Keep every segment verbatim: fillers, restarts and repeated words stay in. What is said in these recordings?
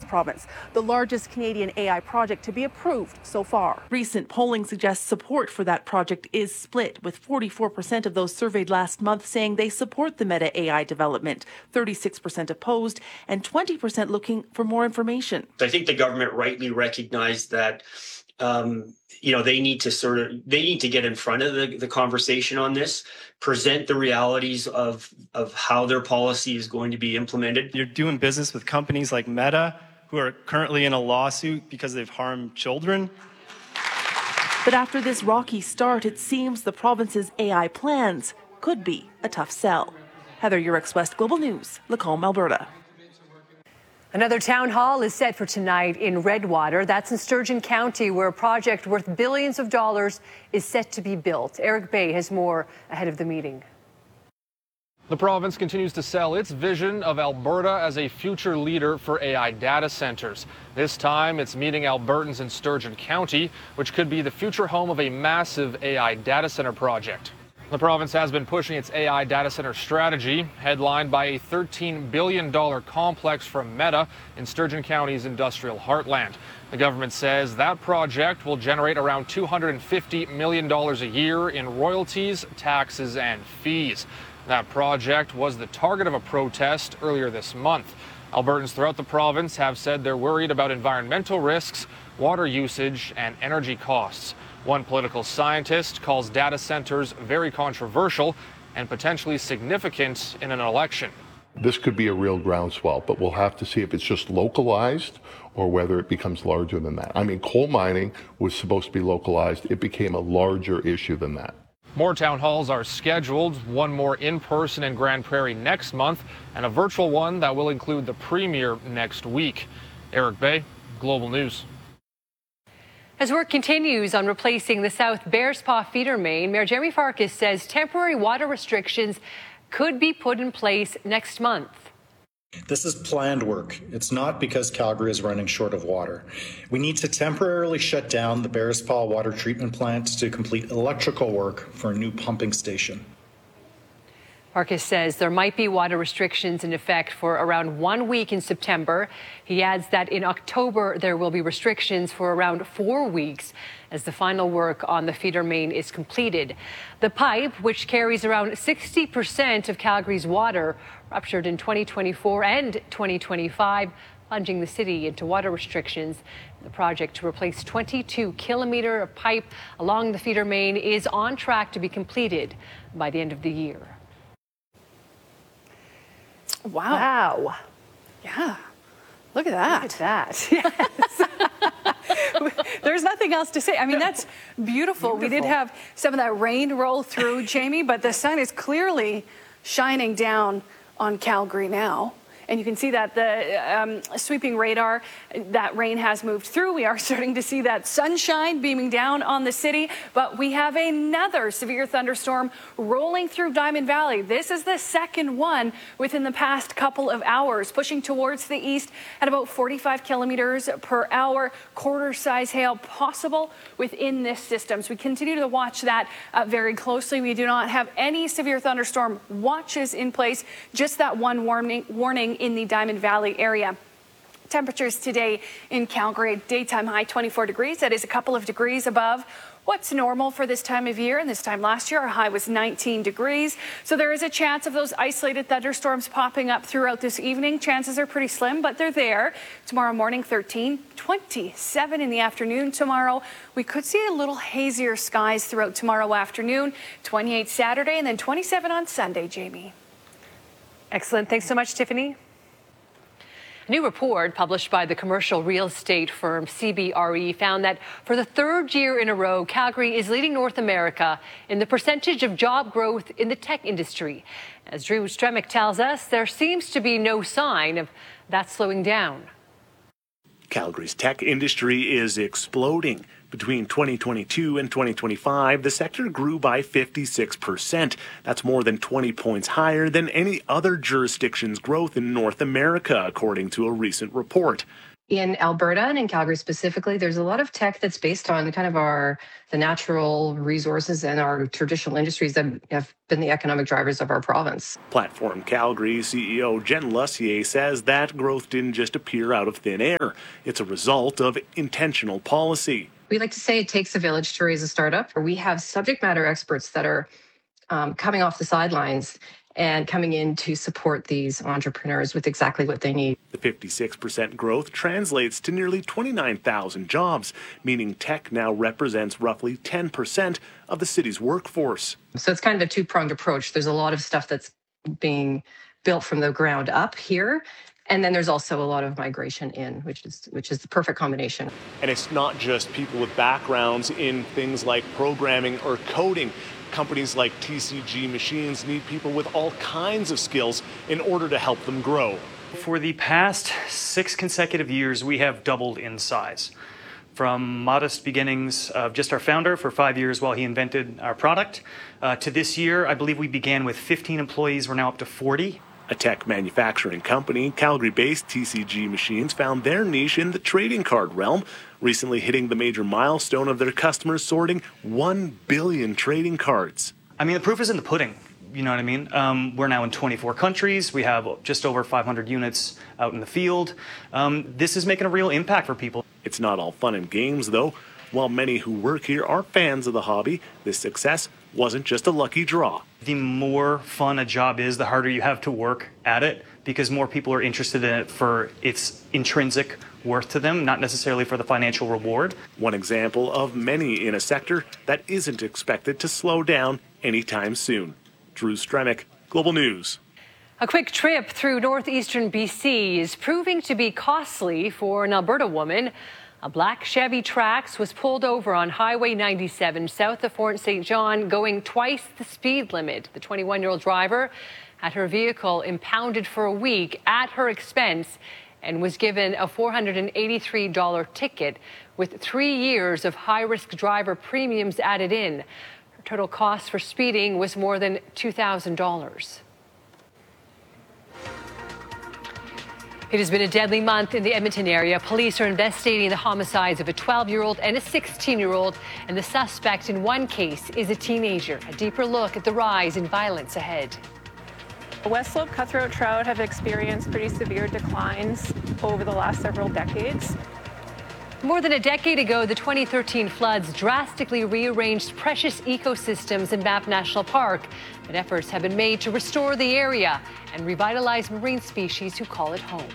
province, the largest Canadian A I project to be approved so far. Recent polling suggests support for that project is split, with forty-four percent of those surveyed last month saying they support the Meta A I development, thirty-six percent opposed, and twenty percent looking for more information. I think the government rightly recognized that Um, you know, they need to sort of, they need to get in front of the, the conversation on this, present the realities of, of how their policy is going to be implemented. You're doing business with companies like Meta, who are currently in a lawsuit because they've harmed children. But after this rocky start, it seems the province's A I plans could be a tough sell. Heather Yurex, West Global News, Lacombe, Alberta. Another town hall is set for tonight in Redwater. That's in Sturgeon County, where a project worth billions of dollars is set to be built. Eric Bay has more ahead of the meeting. The province continues to sell its vision of Alberta as a future leader for A I data centers. This time, it's meeting Albertans in Sturgeon County, which could be the future home of a massive A I data center project. The province has been pushing its A I data center strategy, headlined by a thirteen billion dollars complex from Meta in Sturgeon County's industrial heartland. The government says that project will generate around two hundred fifty million dollars a year in royalties, taxes, and fees. That project was the target of a protest earlier this month. Albertans throughout the province have said they're worried about environmental risks, water usage, and energy costs. One political scientist calls data centers very controversial and potentially significant in an election. This could be a real groundswell, but we'll have to see if it's just localized or whether it becomes larger than that. I mean, coal mining was supposed to be localized. It became a larger issue than that. More town halls are scheduled, one more in person in Grand Prairie next month, and a virtual one that will include the premier next week. Eric Bay, Global News. As work continues on replacing the South Bearspaw feeder main, Mayor Jeremy Farkas says temporary water restrictions could be put in place next month. This is planned work. It's not because Calgary is running short of water. We need to temporarily shut down the Bearspaw water treatment plant to complete electrical work for a new pumping station. Farkas says there might be water restrictions in effect for around one week in September. He adds that in October there will be restrictions for around four weeks as the final work on the feeder main is completed. The pipe, which carries around sixty percent of Calgary's water, ruptured in twenty twenty-four and twenty twenty-five, plunging the city into water restrictions. The project to replace twenty-two kilometre of pipe along the feeder main is on track to be completed by the end of the year. Wow. Wow. Yeah. Look at that. Look at that. Yes. There's nothing else to say. I mean, that's beautiful. beautiful. We did have some of that rain roll through, Jamie, but the sun is clearly shining down on Calgary now. And you can see that the um, sweeping radar, that rain has moved through. We are starting to see that sunshine beaming down on the city. But we have another severe thunderstorm rolling through Diamond Valley. This is the second one within the past couple of hours, pushing towards the east at about forty-five kilometers per hour. Quarter-size hail possible within this system. So we continue to watch that uh, very closely. We do not have any severe thunderstorm watches in place, just that one warning, warning in the Diamond Valley area. Temperatures today in Calgary, daytime high twenty-four degrees. That is a couple of degrees above what's normal for this time of year. And this time last year, our high was nineteen degrees. So there is a chance of those isolated thunderstorms popping up throughout this evening. Chances are pretty slim, but they're there. Tomorrow morning, thirteen, twenty-seven in the afternoon tomorrow. We could see a little hazier skies throughout tomorrow afternoon, twenty-eight Saturday, and then twenty-seven on Sunday, Jamie. Excellent. Thanks so much, Tiffany. A new report published by the commercial real estate firm C B R E found that for the third year in a row, Calgary is leading North America in the percentage of job growth in the tech industry. As Drew Stremick tells us, there seems to be no sign of that slowing down. Calgary's tech industry is exploding. Between twenty twenty-two and twenty twenty-five, the sector grew by fifty-six percent. That's more than twenty points higher than any other jurisdiction's growth in North America, according to a recent report. In Alberta and in Calgary specifically, there's a lot of tech that's based on kind of our the natural resources and our traditional industries that have been the economic drivers of our province. Platform Calgary C E O Jen Lussier says that growth didn't just appear out of thin air. It's a result of intentional policy. We like to say it takes a village to raise a startup. We have subject matter experts that are um, coming off the sidelines and coming in to support these entrepreneurs with exactly what they need. The fifty-six percent growth translates to nearly twenty-nine thousand jobs, meaning tech now represents roughly ten percent of the city's workforce. So it's kind of a two-pronged approach. There's a lot of stuff that's being built from the ground up here, and then there's also a lot of migration in, which is which is the perfect combination. And it's not just people with backgrounds in things like programming or coding. Companies like T C G Machines need people with all kinds of skills in order to help them grow. For the past six consecutive years, we have doubled in size. From modest beginnings of just our founder for five years while he invented our product, uh, to this year, I believe we began with fifteen employees. We're now up to forty. A tech manufacturing company, Calgary-based T C G Machines, found their niche in the trading card realm, recently hitting the major milestone of their customers sorting one billion trading cards. I mean, the proof is in the pudding. You know what I mean? Um, we're now in twenty-four countries. We have just over five hundred units out in the field. Um, this is making a real impact for people. It's not all fun and games, though. While many who work here are fans of the hobby, this success wasn't just a lucky draw. The more fun a job is, the harder you have to work at it, because more people are interested in it for its intrinsic worth to them, not necessarily for the financial reward. One example of many in a sector that isn't expected to slow down anytime soon. Drew Stremick, Global News. A quick trip through northeastern B C is proving to be costly for an Alberta woman. A black Chevy Trax was pulled over on Highway ninety-seven south of Fort Saint John, going twice the speed limit. The twenty-one-year-old driver had her vehicle impounded for a week at her expense and was given a four hundred eighty-three dollars ticket with three years of high-risk driver premiums added in. Her total cost for speeding was more than two thousand dollars. It has been a deadly month in the Edmonton area. Police are investigating the homicides of a twelve-year-old and a sixteen-year-old, and the suspect in one case is a teenager. A deeper look at the rise in violence ahead. The West Slope cutthroat trout have experienced pretty severe declines over the last several decades. More than a decade ago, the twenty thirteen floods drastically rearranged precious ecosystems in Banff National Park, but efforts have been made to restore the area and revitalize marine species who call it home.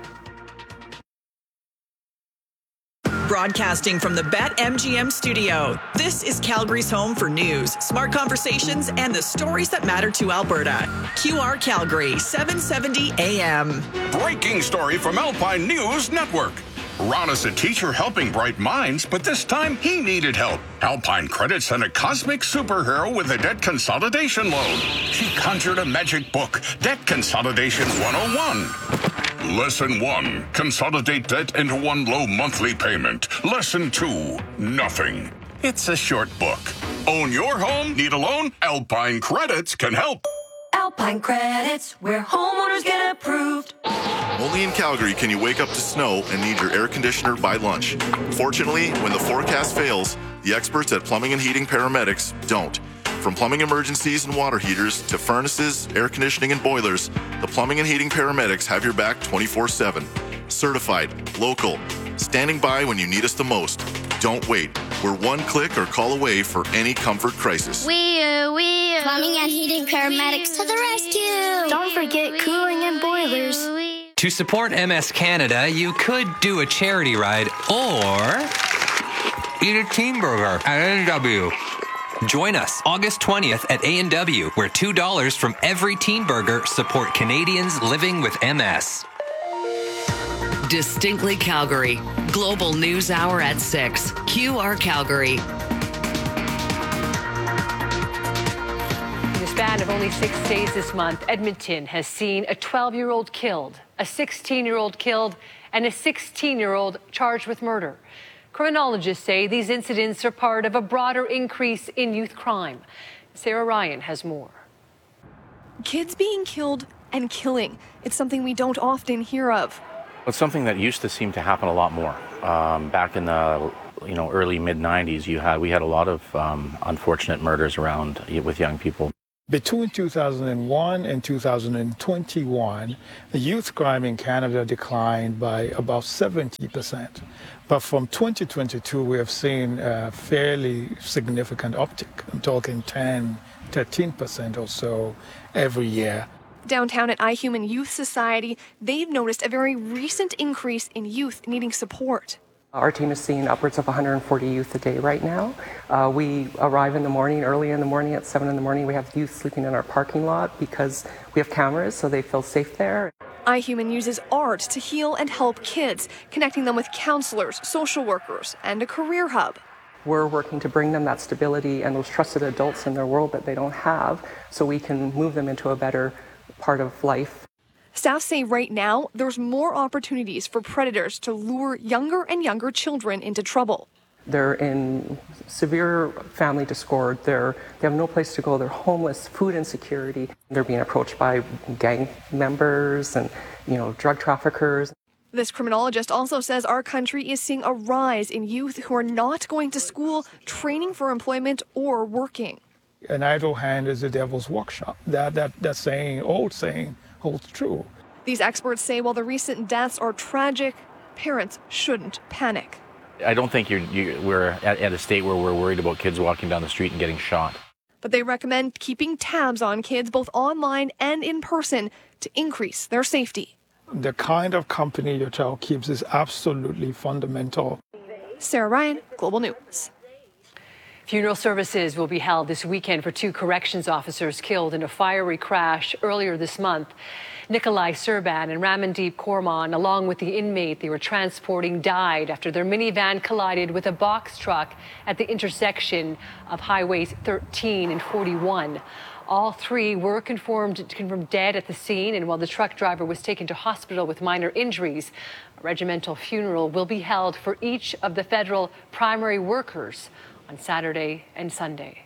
Broadcasting from the BetMGM studio, this is Calgary's home for news, smart conversations, and the stories that matter to Alberta. Q R Calgary, seven seventy A M. Breaking story from Alpine News Network. Ron is a teacher helping bright minds, but this time he needed help. Alpine Credit sent a cosmic superhero with a debt consolidation loan. She conjured a magic book, Debt Consolidation one oh one. Lesson one, consolidate debt into one low monthly payment. Lesson two, nothing. It's a short book. Own your home? Need a loan? Alpine Credits can help. Alpine Credits, where homeowners get approved. Only in Calgary can you wake up to snow and need your air conditioner by lunch. Fortunately, when the forecast fails, the experts at Plumbing and Heating Paramedics don't. From plumbing emergencies and water heaters to furnaces, air conditioning, and boilers, the Plumbing and Heating Paramedics have your back twenty-four seven. Certified, local, standing by when you need us the most. Don't wait. We're one click or call away for any comfort crisis. We, uh, we, uh, Plumbing and Heating Paramedics to the rescue. Don't forget cooling and boilers. To support M S Canada, you could do a charity ride or eat a teen burger at A and W. Join us August twentieth at A and W, where two dollars from every teen burger support Canadians living with M S. Distinctly Calgary. Global News Hour at six. Q R Calgary. In a span of only six days this month, Edmonton has seen a twelve-year-old killed, a sixteen-year-old killed, and a sixteen-year-old charged with murder. Criminologists say these incidents are part of a broader increase in youth crime. Sarah Ryan has more. Kids being killed and killing. It's something we don't often hear of. It's something that used to seem to happen a lot more. Um, back in the you know early mid nineties, you had we had a lot of um, unfortunate murders around with young people. Between two thousand one and two thousand twenty-one, the youth crime in Canada declined by about seventy percent. But from twenty twenty-two, we have seen a fairly significant uptick. I'm talking ten, thirteen percent or so every year. Downtown at iHuman Youth Society, they've noticed a very recent increase in youth needing support. Our team is seeing upwards of one hundred forty youth a day right now. Uh, we arrive in the morning, early in the morning, at seven in the morning. We have youth sleeping in our parking lot because we have cameras, so they feel safe there. iHuman uses art to heal and help kids, connecting them with counselors, social workers, and a career hub. We're working to bring them that stability and those trusted adults in their world that they don't have, so we can move them into a better part of life. Staff say right now there's more opportunities for predators to lure younger and younger children into trouble. They're in severe family discord. They're, they have no place to go. They're homeless, food insecurity. They're being approached by gang members and, you know, drug traffickers. This criminologist also says our country is seeing a rise in youth who are not going to school, training for employment, or working. An idle hand is the devil's workshop. That, that, that saying, old saying, holds true. These experts say while the recent deaths are tragic, parents shouldn't panic. I don't think you're, you, we're at, at a state where we're worried about kids walking down the street and getting shot. But they recommend keeping tabs on kids both online and in person to increase their safety. The kind of company your child keeps is absolutely fundamental. Sarah Ryan, Global News. Funeral services will be held this weekend for two corrections officers killed in a fiery crash earlier this month. Nikolai Serban and Ramandeep Korman, along with the inmate they were transporting, died after their minivan collided with a box truck at the intersection of highways thirteen and forty-one. All three were confirmed, confirmed dead at the scene, and while the truck driver was taken to hospital with minor injuries, a regimental funeral will be held for each of the federal primary workers on Saturday and Sunday.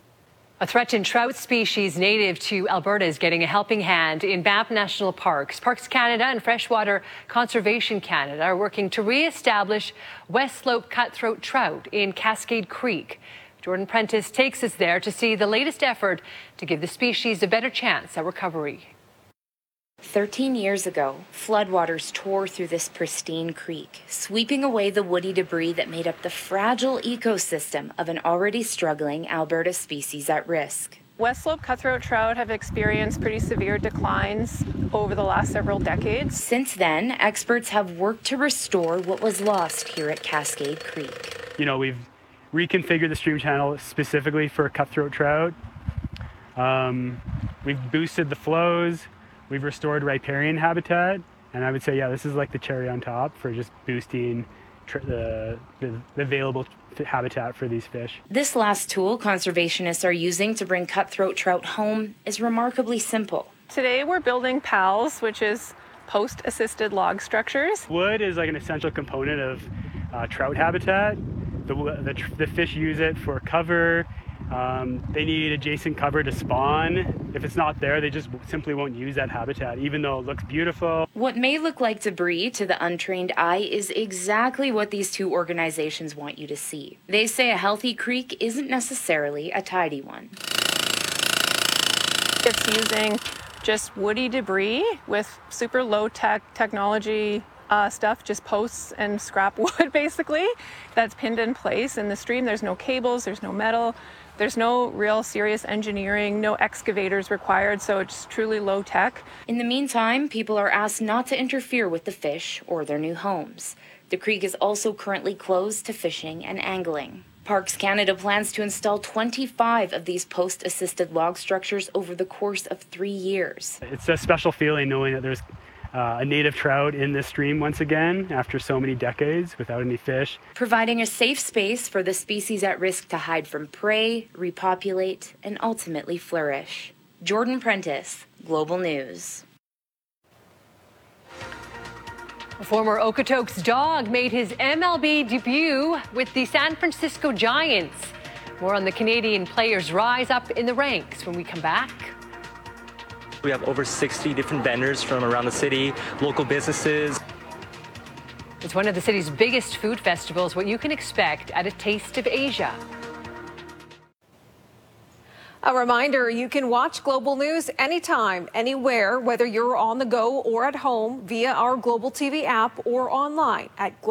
A threatened trout species native to Alberta is getting a helping hand in Banff National Parks. Parks Canada and Freshwater Conservation Canada are working to re-establish West Slope cutthroat trout in Cascade Creek. Jordan Prentice takes us there to see the latest effort to give the species a better chance at recovery. Thirteen years ago, floodwaters tore through this pristine creek, sweeping away the woody debris that made up the fragile ecosystem of an already struggling Alberta species at risk. West Slope cutthroat trout have experienced pretty severe declines over the last several decades. Since then, experts have worked to restore what was lost here at Cascade Creek. You know, we've reconfigured the stream channel specifically for cutthroat trout. Um, we've boosted the flows. We've restored riparian habitat, and I would say, yeah, this is like the cherry on top for just boosting tr- the, the, the available habitat for these fish. This last tool conservationists are using to bring cutthroat trout home is remarkably simple. Today we're building PALS, which is post-assisted log structures. Wood is like an essential component of uh, trout habitat. The, the, the fish use it for cover. Um, they need adjacent cover to spawn. If it's not there, they just simply won't use that habitat, even though it looks beautiful. What may look like debris to the untrained eye is exactly what these two organizations want you to see. They say a healthy creek isn't necessarily a tidy one. It's using just woody debris with super low-tech technology Uh, stuff, just posts and scrap wood basically, that's pinned in place in the stream. There's no cables, there's no metal, there's no real serious engineering, no excavators required, so it's truly low tech. In the meantime, people are asked not to interfere with the fish or their new homes. The creek is also currently closed to fishing and angling. Parks Canada plans to install twenty-five of these post-assisted log structures over the course of three years. It's a special feeling knowing that there's Uh, a native trout in this stream once again after so many decades without any fish. Providing a safe space for the species at risk to hide from prey, repopulate, and ultimately flourish. Jordan Prentice, Global News. A former Okotoks dog made his M L B debut with the San Francisco Giants. More on the Canadian player's rise up in the ranks when we come back. We have over sixty different vendors from around the city, local businesses. It's one of the city's biggest food festivals, what you can expect at a Taste of Asia. A reminder, you can watch Global News anytime, anywhere, whether you're on the go or at home via our Global T V app or online at Global